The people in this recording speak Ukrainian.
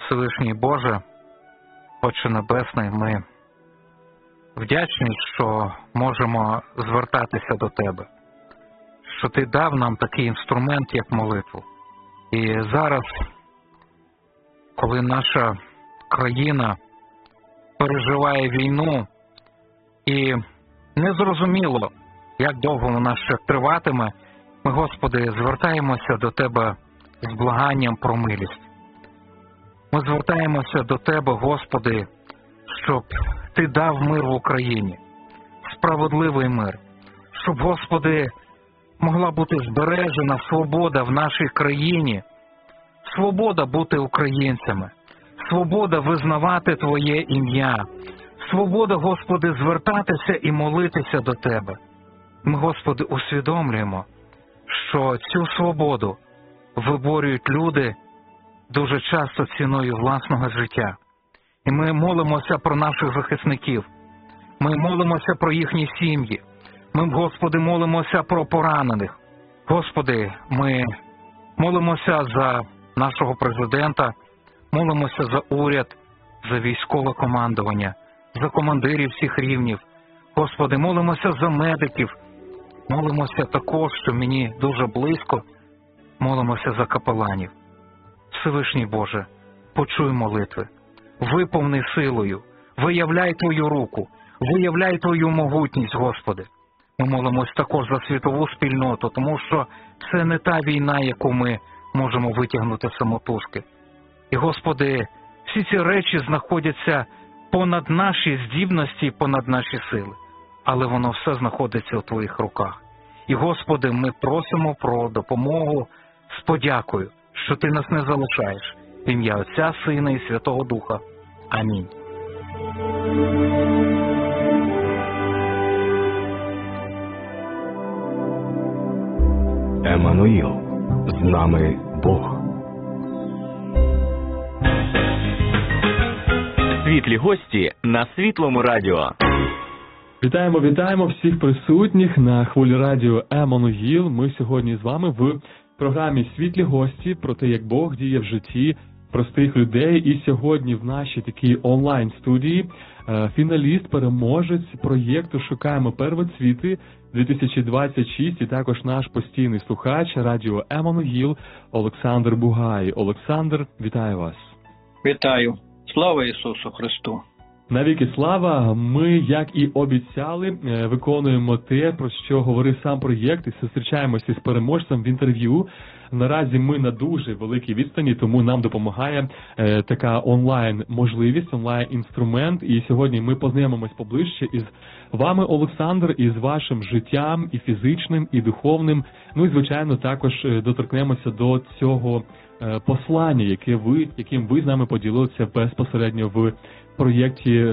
Всевишній Боже, Отче Небесний, ми вдячні, що можемо звертатися до Тебе, що Ти дав нам такий інструмент, як молитву. І зараз, коли наша країна переживає війну і незрозуміло, як довго вона ще триватиме, ми, Господи, звертаємося до Тебе з благанням про милість. Ми звертаємося до Тебе, Господи, щоб Ти дав мир в Україні, справедливий мир, щоб, Господи, могла бути збережена свобода в нашій країні, свобода бути українцями, свобода визнавати Твоє ім'я, свобода, Господи, звертатися і молитися до Тебе. Ми, Господи, усвідомлюємо, що цю свободу виборюють люди дуже часто ціною власного життя. І ми молимося про наших захисників, ми молимося про їхні сім'ї, ми, Господи, молимося про поранених. Господи, ми молимося за нашого президента, молимося за уряд, за військове командування, за командирів всіх рівнів. Господи, молимося за медиків, молимося також, що мені дуже близько, молимося за капеланів. Всевишній Боже, почуй молитви, виповни силою, виявляй Твою руку, виявляй Твою могутність, Господи. Ми молимось також за світову спільноту, тому що це не та війна, яку ми можемо витягнути самотужки. І, Господи, всі ці речі знаходяться понад наші здібності, понад наші сили. Але воно все знаходиться у Твоїх руках. І, Господи, ми просимо про допомогу з подякою, що Ти нас не залишаєш. В ім'я Отця, Сина і Святого Духа. Амінь. Еммануїл. З нами Бог. Світлі гості на Світлому радіо. Вітаємо всіх присутніх на хвилі радіо Еммануїл. Ми сьогодні з вами в програмі «Світлі гості» про те, як Бог діє в житті простих людей. І сьогодні в нашій такій онлайн-студії фіналіст, переможець проєкту «Шукаємо первоцвіти» 2026 і також наш постійний слухач радіо Еммануїл Олександр Бугай. Олександр, вітаю вас. Вітаю. Слава Ісусу Христу. Навіки слава. Ми, як і обіцяли, виконуємо те, про що говорив сам проєкт, і зустрічаємося з переможцем в інтерв'ю. Наразі ми на дуже великій відстані, тому нам допомагає така онлайн-можливість, онлайн-інструмент. І сьогодні ми познайомимось поближче із вами, Олександр, із вашим життям і фізичним, і духовним. Ну і, звичайно, також доторкнемося до цього послання, яким ви з нами поділилися безпосередньо в проєкті